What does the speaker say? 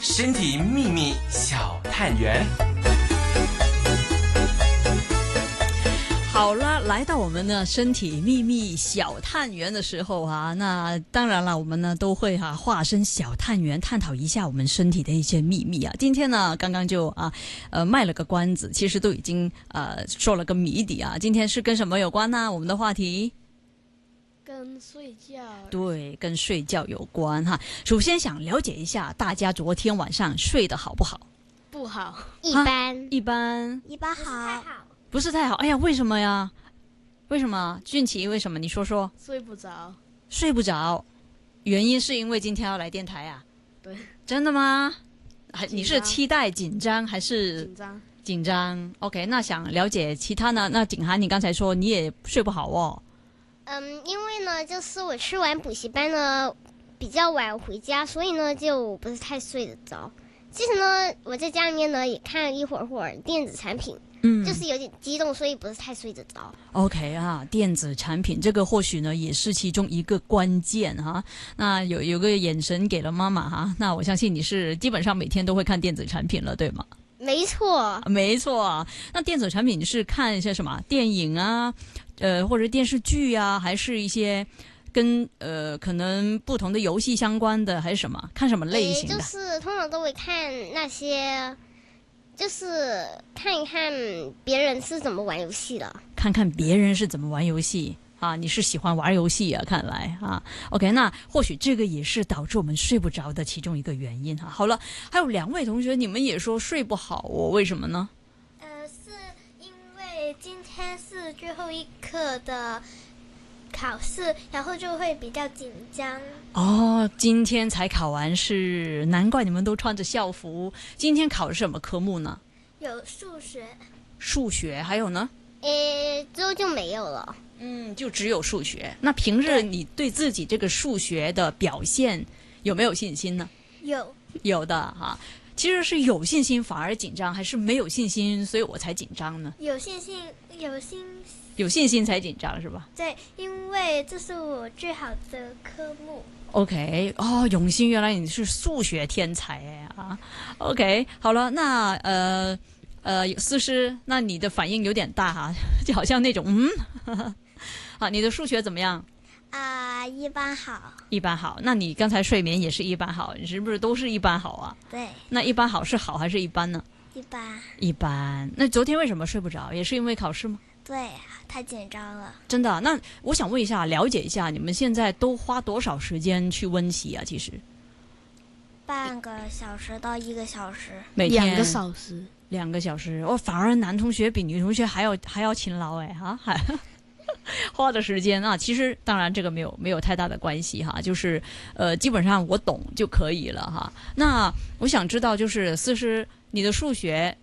身体秘密小探员。 好了，来到我们的身体秘密小探员的时候啊，那当然了，我们呢都会化身小探员，探讨一下我们身体的一些秘密啊。今天呢，刚刚就卖了个关子，其实都已经说了个谜底啊。今天是跟什么有关呢？我们的话题跟睡觉， 对，跟睡觉有关哈。首先想了解一下，大家昨天晚上睡得好不好？ 不好， 一般， 一般， 一般好， 不是太好。哎呀，为什么呀？为什么？俊奇，为什么？你说说。 睡不着。 睡不着，原因是因为今天要来电台啊？ 对。 真的吗？你是紧张期待紧张还是紧张？ 紧张 ？OK， 那想了解其他呢？那景涵，你刚才说你也睡不好哦。 因为呢，就是我去完补习班呢，比较晚回家，所以呢，就不是太睡得着。其实呢，我在家里面呢也看了一会儿电子产品，就是有点激动，所以不是太睡得着。 OK 啊，电子产品这个或许呢也是其中一个关键哈。那有个眼神给了妈妈哈，那我相信你是基本上每天都会看电子产品了，对吗？ 没错， 没错。那电子产品你是看一些什么电影啊，或者电视剧啊，还是一些跟可能不同的游戏相关的，还是什么？看什么类型的？ 就是通常都会看那些，就是看一看别人是怎么玩游戏的， 看看别人是怎么玩游戏啊！你是喜欢玩游戏啊？看来啊 ，OK， 那或许这个也是导致我们睡不着的其中一个原因哈。好了，还有2位同学，你们也说睡不好哦，为什么呢？ 是因为今天是最后一课的考试，然后就会比较紧张。 哦，今天才考完试，难怪你们都穿着校服。今天考的是什么科目呢？ 有数学。 数学，还有呢？ 之后就没有了。 就只有数学。那平日你对自己这个数学的表现有没有信心呢？有的哈。其实是有信心反而紧张，还是没有信心所以我才紧张呢？ 有信心才紧张是吧？ 对，因为这是我最好的科目。 OK， 哦，永兴，原来你是数学天才啊 ！OK， 好了，那思诗，那你的反应有点大哈，就好像那种好，你的数学怎么样？ 一般好。 一般好。那你刚才睡眠也是一般好，你是不是都是一般好啊？ 对。 那一般好是好还是一般呢？ 一般。 一般。那昨天为什么睡不着？也是因为考试吗？ 对，太紧张了。 真的？那我想问一下，了解一下，你们现在都花多少时间去温习啊？其实半个小时到1个小时。 每天 2个小时。 2个小时。反而男同学比女同学还要勤劳花的时间啊，其实当然这个没有太大的关系哈，就是基本上我懂就可以了哈。那我想知道，就是思诗，你的数学